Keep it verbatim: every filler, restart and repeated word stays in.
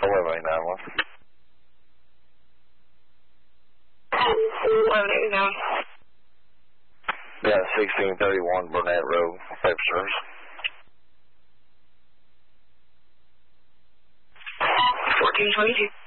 eleven eighty-nine one. eleven eighty-nine. Yeah, sixteen thirty-one Burnett Road, paper service. fourteen twenty-two.